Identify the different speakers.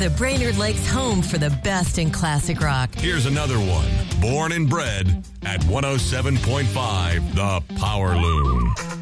Speaker 1: the Brainerd Lakes home for the best in classic rock.
Speaker 2: Here's another one. Born and bred at 107.5 The Power Loon.